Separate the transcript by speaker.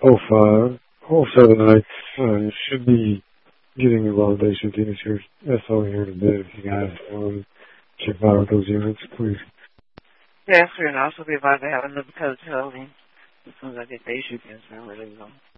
Speaker 1: 05, 07 you should be getting your validation units here. SO here in a bit if you guys want to check out those units, please.
Speaker 2: Yes, sir, and I'll also be advised to have another code telling as soon as I get the issue against them, really long.